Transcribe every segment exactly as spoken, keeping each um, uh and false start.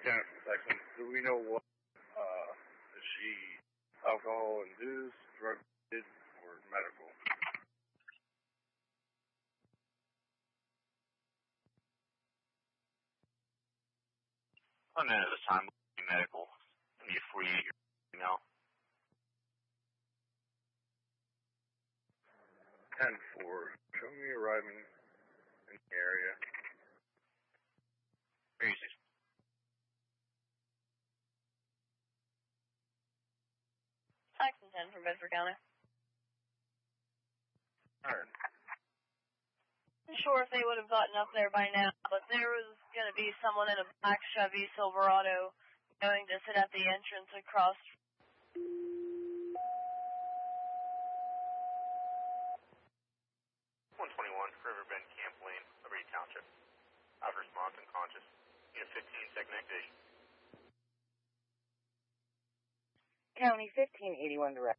Lieutenant from Texas. Do we know what, uh, is she alcohol-induced, drug-related, or medical? One minute at a time, medical. Before you get your email. ten four. Show me arriving in the area. Crazy. Saxon ten from Bedford County. Alright. Not sure if they would have gotten up there by now, but there was going to be someone in a black Chevy Silverado going to sit at the entrance across. one twenty-one, Riverbend, Camp Lane, Liberty Township. Out of response unconscious. Unit fifteen, second activation. County fifteen eighty-one direct.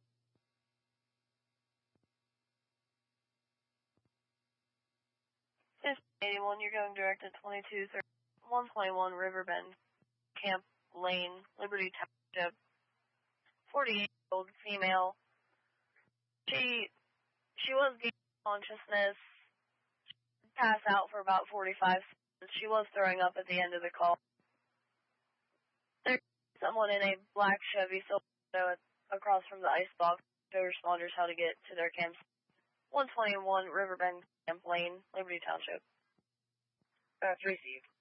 fifteen eighty-one, you're going direct to twenty-two thirty, one twenty-one Riverbend, Camp Lane, Liberty Township. forty-eight-year-old female. She, she was gaining consciousness, pass out for about forty-five seconds. She was throwing up at the end of the call. There's someone in a black Chevy Silverado across from the ice box. Show responders how to get to their camps. one twenty-one Riverbend, Camp Lane, Liberty Township. That's received.